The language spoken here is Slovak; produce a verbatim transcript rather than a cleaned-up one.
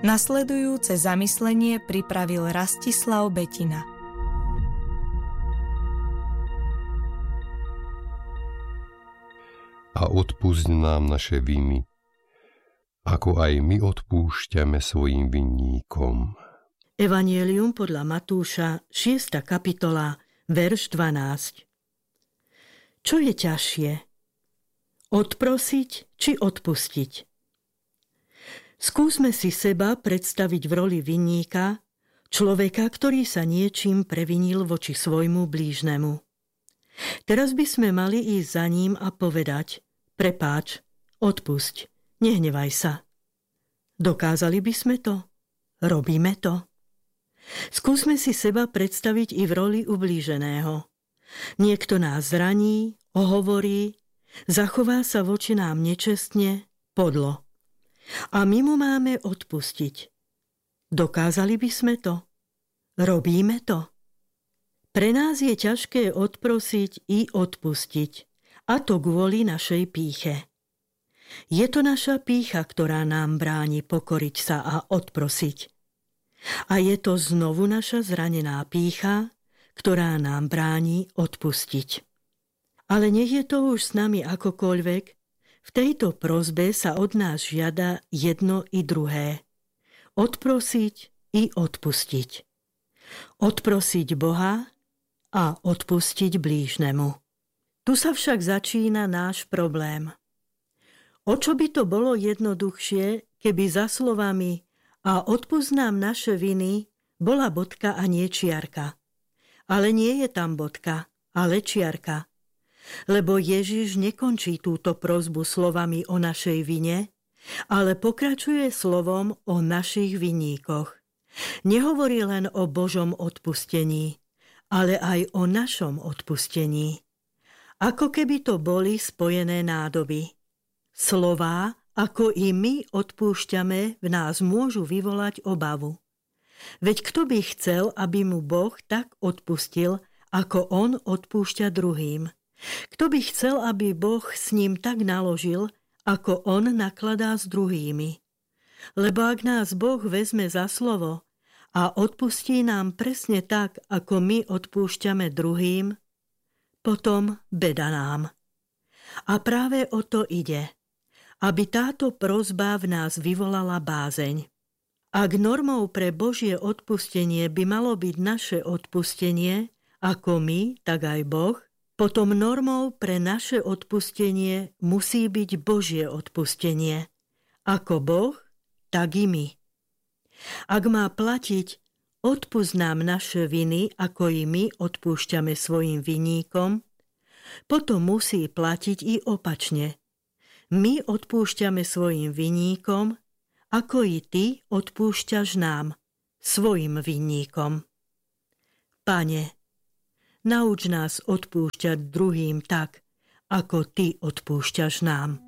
Nasledujúce zamyslenie pripravil Rastislav Betina. A odpusť nám naše viny, ako aj my odpúšťame svojim vinníkom. Evanjelium podľa Matúša, šiesta kapitola, verš dvanásť. Čo je ťažšie? Odprosiť či odpustiť? Skúsme si seba predstaviť v roli vinníka, človeka, ktorý sa niečím previnil voči svojmu blížnemu. Teraz by sme mali ísť za ním a povedať: prepáč, odpusť, nehnevaj sa. Dokázali by sme to? Robíme to? Skúsme si seba predstaviť i v roli ublíženého. Niekto nás zraní, ohovorí, zachová sa voči nám nečestne, podlo. A my mu máme odpustiť. Dokázali by sme to? Robíme to? Pre nás je ťažké odprosiť i odpustiť, a to kvôli našej pýche. Je to naša pýcha, ktorá nám bráni pokoriť sa a odprosiť. A je to znovu naša zranená pýcha, ktorá nám bráni odpustiť. Ale nech je to už s nami akokoľvek, v tejto prosbe sa od nás žiada jedno i druhé. Odprosiť i odpustiť. Odprosiť Boha a odpustiť blížnemu. Tu sa však začína náš problém. O čo by to bolo jednoduchšie, keby za slovami a odpusť nám naše viny bola bodka a nie čiarka. Ale nie je tam bodka, ale čiarka. Lebo Ježiš nekončí túto prosbu slovami o našej vine, ale pokračuje slovom o našich vinníkoch. Nehovorí len o Božom odpustení, ale aj o našom odpustení. Ako keby to boli spojené nádoby. Slová, ako i my odpúšťame, v nás môžu vyvolať obavu. Veď kto by chcel, aby mu Boh tak odpustil, ako on odpúšťa druhým? Kto by chcel, aby Boh s ním tak naložil, ako on nakladá s druhými? Lebo ak nás Boh vezme za slovo a odpustí nám presne tak, ako my odpúšťame druhým, potom beda nám. A práve o to ide, aby táto prosba v nás vyvolala bázeň. Ak normou pre Božie odpustenie by malo byť naše odpustenie, ako my, tak aj Boh, potom normou pre naše odpustenie musí byť Božie odpustenie. Ako Boh, tak i my. Ak má platiť odpusť nám naše viny, ako i my odpúšťame svojim vinníkom, potom musí platiť i opačne. My odpúšťame svojim vinníkom, ako i ty odpúšťaš nám, svojim vinníkom. Pane, nauč nás odpúšťať druhým tak, ako ty odpúšťaš nám.